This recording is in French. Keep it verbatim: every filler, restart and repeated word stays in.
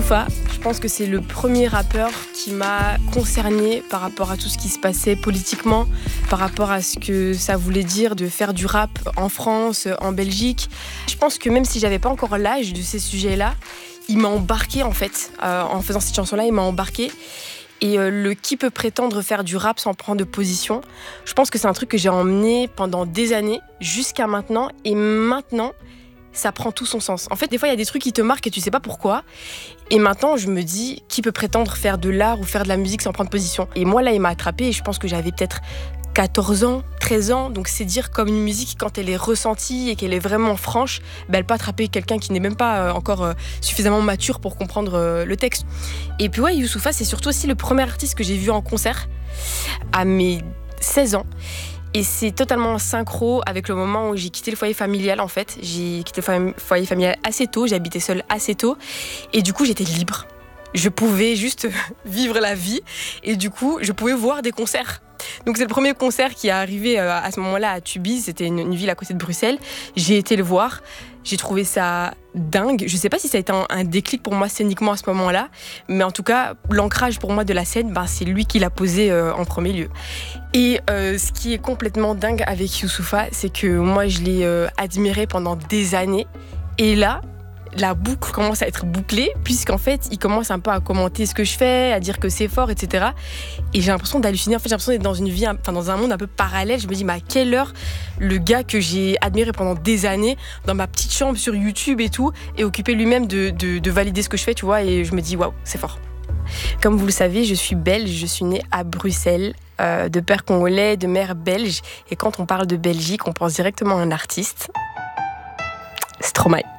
Youssoupha, je pense que c'est le premier rappeur qui m'a concernée par rapport à tout ce qui se passait politiquement, par rapport à ce que ça voulait dire de faire du rap en France, en Belgique. Je pense que même si j'avais pas encore l'âge de ces sujets-là, il m'a embarqué en fait. Euh, en faisant cette chanson-là, il m'a embarqué. Et euh, le qui peut prétendre faire du rap sans prendre de position, je pense que c'est un truc que j'ai emmené pendant des années, jusqu'à maintenant. Et maintenant, ça prend tout son sens. En fait, des fois, il y a des trucs qui te marquent et tu sais pas pourquoi. Et maintenant, je me dis, qui peut prétendre faire de l'art ou faire de la musique sans prendre position ? Et moi, là, il m'a attrapée et je pense que j'avais peut-être quatorze ans, treize ans. Donc, c'est dire comme une musique, quand elle est ressentie et qu'elle est vraiment franche, ben, elle peut attraper quelqu'un qui n'est même pas euh, encore euh, suffisamment mature pour comprendre euh, le texte. Et puis, ouais, Youssoupha, c'est surtout aussi le premier artiste que j'ai vu en concert à mes seize ans. Et c'est totalement synchro avec le moment où j'ai quitté le foyer familial, en fait. J'ai quitté le foyer familial assez tôt, j'habitais seule assez tôt. Et du coup, j'étais libre. Je pouvais juste vivre la vie. Et du coup, je pouvais voir des concerts. Donc c'est le premier concert qui est arrivé à ce moment-là à Tubize. C'était une, une ville à côté de Bruxelles. J'ai été le voir. J'ai trouvé ça dingue. Je sais pas si ça a été un, un déclic pour moi scéniquement à ce moment-là, mais en tout cas, l'ancrage pour moi de la scène, ben, c'est lui qui l'a posé euh, en premier lieu. Et euh, ce qui est complètement dingue avec Youssoupha, c'est que moi, je l'ai euh, admiré pendant des années. Et là, la boucle commence à être bouclée, puisqu'en fait, il commence un peu à commenter ce que je fais, à dire que c'est fort, et cetera. Et j'ai l'impression d'halluciner. En fait, j'ai l'impression d'être dans une vie, enfin, dans un monde un peu parallèle. Je me dis, mais à quelle heure le gars que j'ai admiré pendant des années, dans ma petite chambre sur YouTube et tout, est occupé lui-même de, de, de valider ce que je fais, tu vois. Et je me dis, waouh, c'est fort. Comme vous le savez, je suis belge, je suis née à Bruxelles, euh, de père congolais, de mère belge. Et quand on parle de Belgique, on pense directement à un artiste. Stromae.